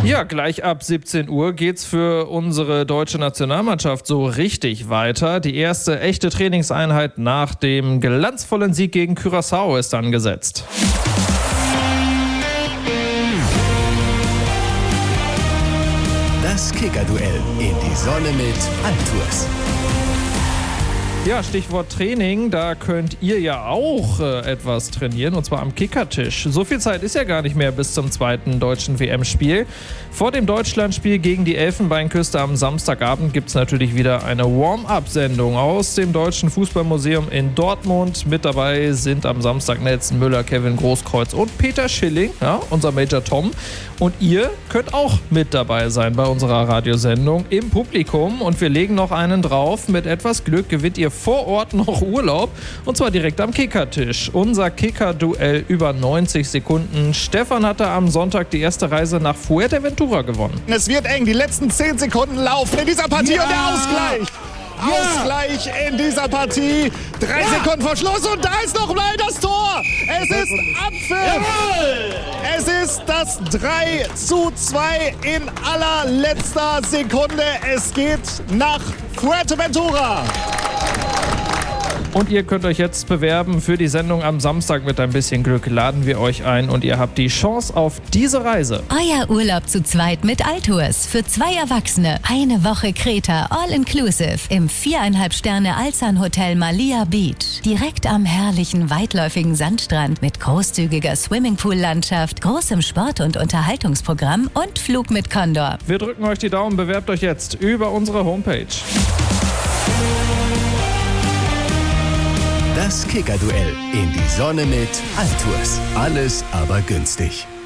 Ja, gleich ab 17 Uhr geht's für unsere deutsche Nationalmannschaft so richtig weiter. Die erste echte Trainingseinheit nach dem glanzvollen Sieg gegen Curaçao ist angesetzt. Das Kicker-Duell in die Sonne mit Altours. Ja, Stichwort Training, da könnt ihr ja auch etwas trainieren, und zwar am Kickertisch. So viel Zeit ist ja gar nicht mehr bis zum zweiten deutschen WM-Spiel. Vor dem Deutschlandspiel gegen die Elfenbeinküste am Samstagabend gibt es natürlich wieder eine Warm-up-Sendung aus dem Deutschen Fußballmuseum in Dortmund. Mit dabei sind am Samstag Nelson Müller, Kevin Großkreuz und Peter Schilling, ja, unser Major Tom. Und ihr könnt auch mit dabei sein bei unserer Radiosendung im Publikum. Und wir legen noch einen drauf. Mit etwas Glück gewinnt ihr vor Ort noch Urlaub, und zwar direkt am Kickertisch. Unser Kicker-Duell über 90 Sekunden. Stefan hatte am Sonntag die erste Reise nach Fuerteventura gewonnen. Es wird eng, die letzten 10 Sekunden laufen in dieser Partie und der Ausgleich. Ausgleich in dieser Partie. 3 Sekunden vor Schluss und da ist noch mal das Tor. Es ist Abpfiff. Es ist das 3:2 in allerletzter Sekunde. Es geht nach Fuerteventura. Und ihr könnt euch jetzt bewerben für die Sendung am Samstag. Mit ein bisschen Glück laden wir euch ein und ihr habt die Chance auf diese Reise. Euer Urlaub zu zweit mit Altours. Für 2 Erwachsene. Eine Woche Kreta, all-inclusive. Im 4,5-Sterne-Alzan-Hotel Malia Beach. Direkt am herrlichen, weitläufigen Sandstrand mit großzügiger Swimmingpool-Landschaft, großem Sport- und Unterhaltungsprogramm und Flug mit Condor. Wir drücken euch die Daumen, bewerbt euch jetzt über unsere Homepage. Das Kicker-Duell in die Sonne mit Altours. Alles aber günstig.